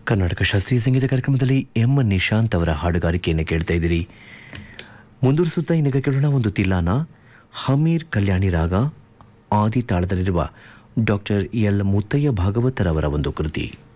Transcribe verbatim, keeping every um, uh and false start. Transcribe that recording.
ಕರ್ನಾಟಕ ಶಾಸ್ತ್ರೀಯ ಸಂಗೀತ ಕಾರ್ಯಕ್ರಮದಲ್ಲಿ ಎಂ ನಿಶಾಂತ್ ಅವರ ಹಾಡುಗಾರಿಕೆಯನ್ನು ಕೇಳ್ತಾ ಇದ್ದೀರಿ. ಮುಂದುವರಿಸುತ್ತಾ ಇನ್ನೀಗ ಕೇಳೋಣ ಒಂದು ತಿಲ್ಲಾನ. ಹಮೀರ್ ಕಲ್ಯಾಣಿ ರಾಗ ಆದಿ ತಾಳದಲ್ಲಿರುವ ಡಾಕ್ಟರ್ ಎಲ್ ಮುತ್ತಯ್ಯ ಭಾಗವತರವರ ಒಂದು ಕೃತಿ.